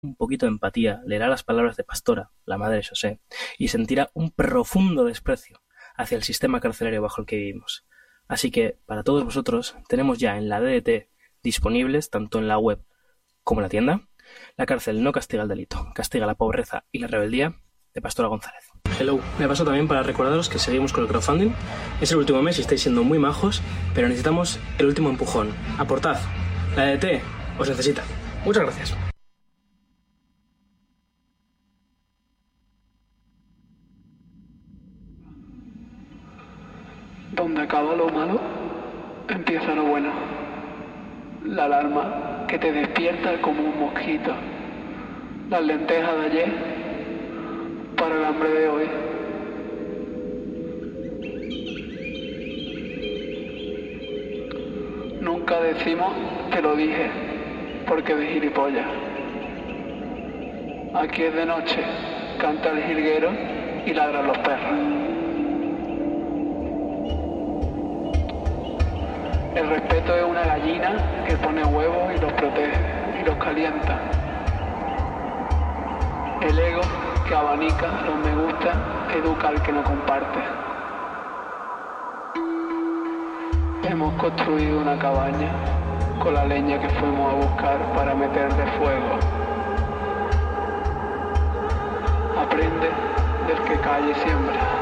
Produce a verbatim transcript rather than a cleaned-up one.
un poquito de empatía, leerá las palabras de Pastora, la madre de José, y sentirá un profundo desprecio hacia el sistema carcelario bajo el que vivimos. Así que, para todos vosotros, tenemos ya en la D D T disponibles, tanto en la web como en la tienda, La cárcel no castiga el delito, castiga la pobreza y la rebeldía, de Pastora González. Hello, me paso también para recordaros que seguimos con el crowdfunding. Es el último mes y estáis siendo muy majos, pero necesitamos el último empujón. Aportad. La D D T os necesita. Muchas gracias. Donde acaba lo malo, empieza lo bueno. La alarma que te despierta como un mosquito. Las lentejas de ayer para el hambre de hoy. Nunca decimos te lo dije, porque de gilipollas. Aquí es de noche, canta el jilguero y ladran los perros. El respeto es una gallina que pone huevos y los protege y los calienta. El ego que abanica los me gusta, educa al que no comparte. Hemos construido una cabaña con la leña que fuimos a buscar para meterle fuego. Aprende del que calle siembra.